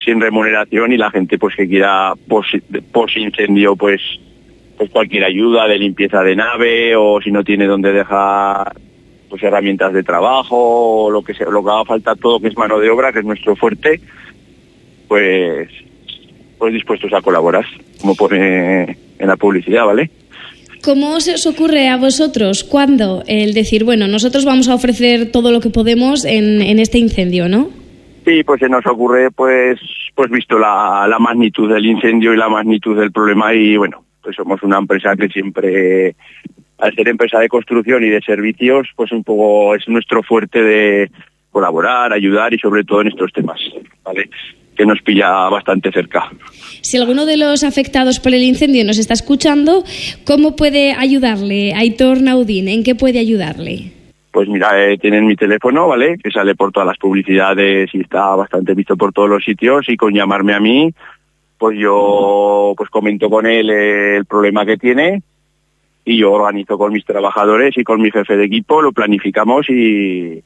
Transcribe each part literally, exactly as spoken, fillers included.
sin remuneración, y la gente pues que quiera pos, pos incendio pues pues cualquier ayuda de limpieza de nave, o si no tiene dónde dejar pues herramientas de trabajo, o lo que sea, lo que haga falta, todo que es mano de obra, que es nuestro fuerte, pues pues dispuestos a colaborar, como pone en la publicidad, ¿vale? ¿Cómo se os ocurre a vosotros, cuándo, el decir, bueno, nosotros vamos a ofrecer todo lo que podemos en, en este incendio, ¿no? Sí, pues se nos ocurre, pues pues visto la, la magnitud del incendio y la magnitud del problema, y bueno, pues somos una empresa que siempre, al ser empresa de construcción y de servicios, pues un poco es nuestro fuerte de colaborar, ayudar, y sobre todo en estos temas, ¿vale?, que nos pilla bastante cerca. Si alguno de los afectados por el incendio nos está escuchando, ¿cómo puede ayudarle Aitor Naudín? ¿En qué puede ayudarle? Pues mira, eh, tienen mi teléfono, ¿vale?, que sale por todas las publicidades y está bastante visto por todos los sitios, y con llamarme a mí, pues yo pues comento con él eh, el problema que tiene, y yo organizo con mis trabajadores y con mi jefe de equipo, lo planificamos y,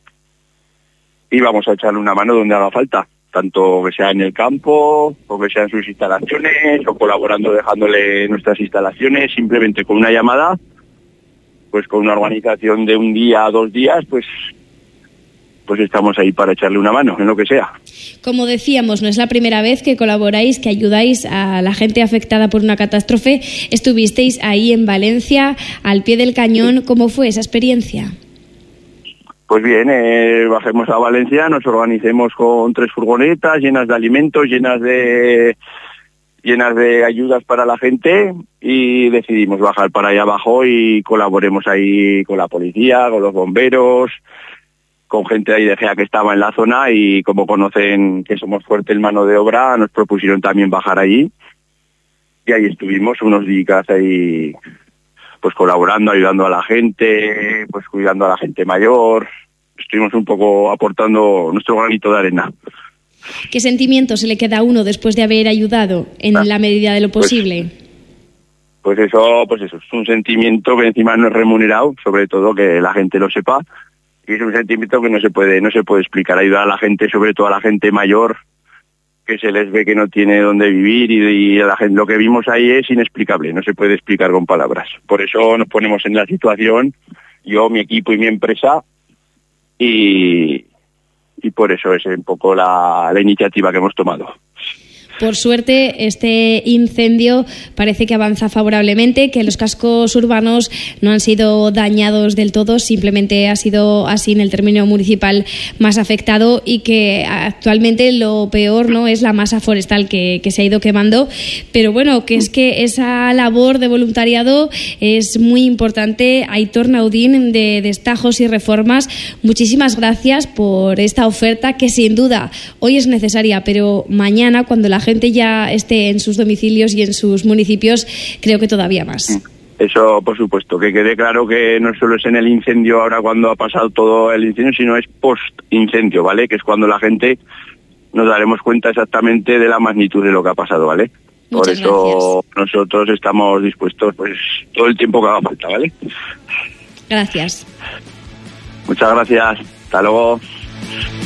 y vamos a echarle una mano donde haga falta, tanto que sea en el campo, o que sea en sus instalaciones, o colaborando dejándole nuestras instalaciones, simplemente con una llamada, pues con una organización de un día a dos días, pues pues estamos ahí para echarle una mano, en lo que sea. Como decíamos, no es la primera vez que colaboráis, que ayudáis a la gente afectada por una catástrofe. Estuvisteis ahí en Valencia, al pie del cañón. ¿Cómo fue esa experiencia? Pues bien, eh, bajemos a Valencia, nos organicemos con tres furgonetas llenas de alimentos, llenas de llenas de ayudas para la gente, y decidimos bajar para allá abajo y colaboremos ahí con la policía, con los bomberos, con gente de I D G A que estaba en la zona, y como conocen que somos fuertes en mano de obra, nos propusieron también bajar allí, y ahí estuvimos unos días ahí pues colaborando, ayudando a la gente, pues cuidando a la gente mayor. Estuvimos un poco aportando nuestro granito de arena. ¿Qué sentimiento se le queda a uno después de haber ayudado en ah, la medida de lo posible? Pues, pues eso, pues eso, es un sentimiento que encima no es remunerado, sobre todo que la gente lo sepa, y es un sentimiento que no se puede, no se puede explicar. Ayudar a la gente, sobre todo a la gente mayor, que se les ve que no tiene dónde vivir, y, y a la gente, lo que vimos ahí es inexplicable, no se puede explicar con palabras. Por eso nos ponemos en la situación, yo, mi equipo y mi empresa, y, y por eso es un poco la, la iniciativa que hemos tomado. Por suerte, este incendio parece que avanza favorablemente, que los cascos urbanos no han sido dañados del todo, simplemente ha sido así en el término municipal más afectado, y que actualmente lo peor no es la masa forestal que, que se ha ido quemando. Pero bueno, que es que esa labor de voluntariado es muy importante. Aitor Naudín, de Destajos y Reformas, muchísimas gracias por esta oferta, que sin duda hoy es necesaria, pero mañana, cuando la gente ya esté en sus domicilios y en sus municipios, creo que todavía más. Eso, por supuesto, que quede claro que no solo es en el incendio ahora cuando ha pasado todo el incendio, sino es post-incendio, ¿vale? Que es cuando la gente nos daremos cuenta exactamente de la magnitud de lo que ha pasado, ¿vale? Por Muchas eso gracias. Nosotros estamos dispuestos, pues, todo el tiempo que haga falta, ¿vale? Gracias. Muchas gracias. Hasta luego.